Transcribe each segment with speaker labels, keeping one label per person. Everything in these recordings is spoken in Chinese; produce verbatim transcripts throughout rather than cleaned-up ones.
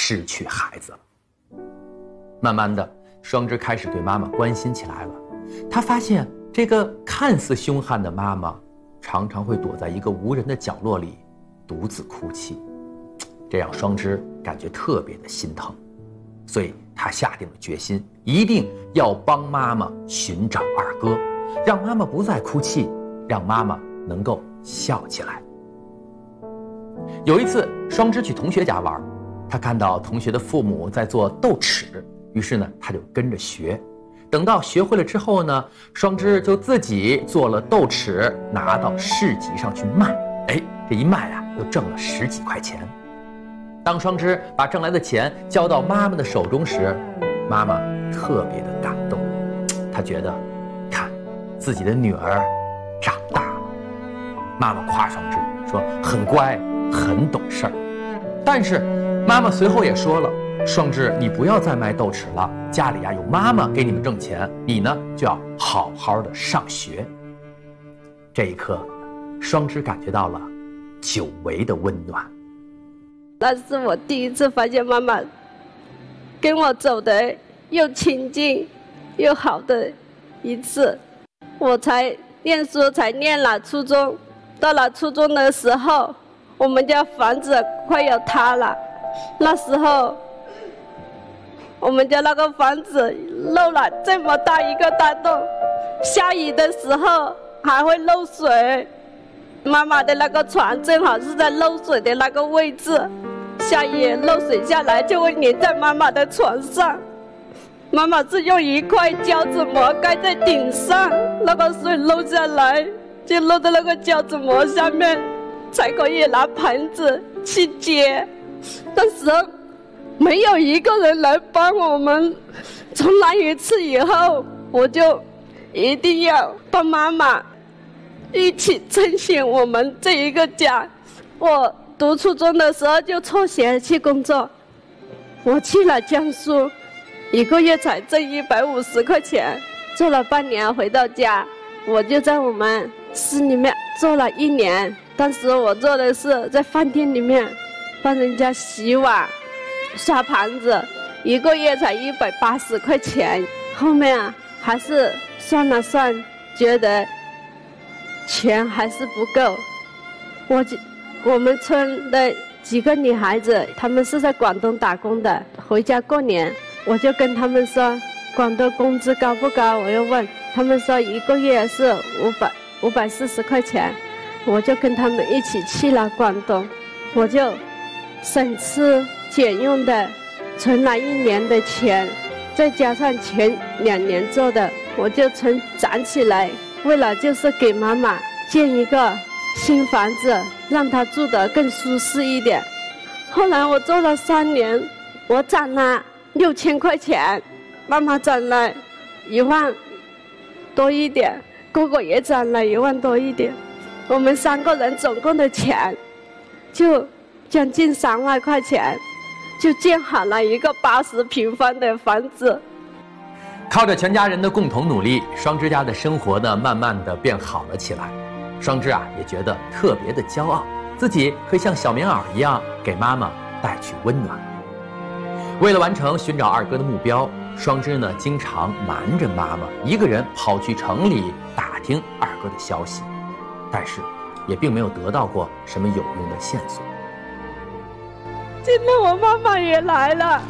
Speaker 1: 失去孩子了。慢慢的，双枝开始对妈妈关心起来了。她发现这个看似凶悍的妈妈，常常会躲在一个无人的角落里，独自哭泣，这让双枝感觉特别的心疼。所以她下定了决心，一定要帮妈妈寻找二哥，让妈妈不再哭泣，让妈妈能够笑起来。有一次，双枝去同学家玩，她看到同学的父母在做豆豉，于是呢，她就跟着学。等到学会了之后呢，双枝就自己做了豆豉，拿到市集上去卖。哎，这一卖啊，又挣了十几块钱。当双枝把挣来的钱交到妈妈的手中时，妈妈特别的感动。她觉得，看，自己的女儿长大了。妈妈夸双枝说很乖，很懂事儿。但是妈妈随后也说了，双枝，你不要再卖豆豉了，家里呀有妈妈给你们挣钱，你呢就要好好的上学。这一刻，双枝感觉到了久违的温暖。
Speaker 2: 那是我第一次发现妈妈跟我走的又亲近又好的一次。我才念书，才念了初中，到了初中的时候，我们家房子快要塌了，那时候我们家那个房子漏了这么大一个大洞，下雨的时候还会漏水。妈妈的那个床正好是在漏水的那个位置，下雨漏水下来就会粘在妈妈的床上。妈妈是用一块胶纸膜盖在顶上，那个水漏下来就漏在那个胶纸膜下面，才可以拿盆子去接。那时候没有一个人来帮我们。从那一次以后，我就一定要帮妈妈一起撑起我们这一个家。我读初中的时候就辍学去工作，我去了江苏，一个月才挣一百五十块钱，做了半年回到家，我就在我们市里面做了一年。当时我做的是在饭店里面帮人家洗碗刷盘子，一个月才一百八十块钱。后面啊还是算了算，觉得钱还是不够。我我们村的几个女孩子，她们是在广东打工的，回家过年，我就跟她们说广东工资高不高，我又问她们说一个月是五百五百四十块钱，我就跟她们一起去了广东。我就省吃俭用的存了一年的钱，再加上前两年做的，我就存攒起来，为了就是给妈妈建一个新房子，让她住得更舒适一点。后来我做了三年，我攒了六千块钱，妈妈攒了一万多一点，哥哥也攒了一万多一点，我们三个人总共的钱就将近三万块钱，就建好了一个八十平方的房子。
Speaker 1: 靠着全家人的共同努力，双枝家的生活呢，慢慢的变好了起来。双枝啊，也觉得特别的骄傲，自己可以像小棉袄一样给妈妈带去温暖。为了完成寻找二哥的目标，双枝呢，经常瞒着妈妈，一个人跑去城里打听二哥的消息，但是也并没有得到过什么有用的线索。
Speaker 2: 今天我妈妈也来了，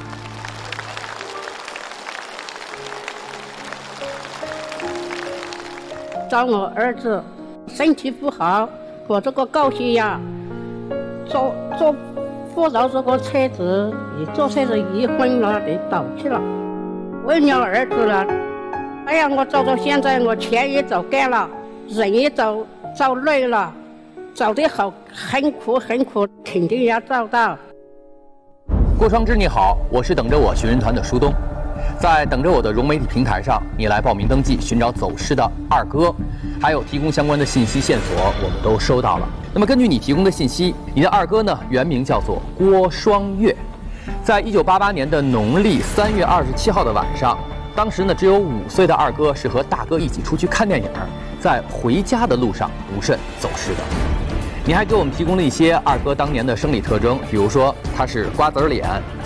Speaker 3: 找我儿子身体不好，我这个高血压，坐坐不着这个车子，一坐车子一昏了，得倒去了。为了儿子了，哎呀，我走到现在，我钱也走干了，人也走走累了，走得好很苦很苦，肯定要找到。
Speaker 1: 郭双枝你好，我是等着我寻人团的舒东，在等着我的融媒体平台上，你来报名登记寻找走失的二哥，还有提供相关的信息线索，我们都收到了。那么根据你提供的信息，你的二哥呢原名叫做郭双月，在一九八八年的农历三月二十七号的晚上，当时呢只有五岁的二哥是和大哥一起出去看电影，在回家的路上不慎走失的。你还给我们提供了一些二哥当年的生理特征，比如说他是瓜子脸、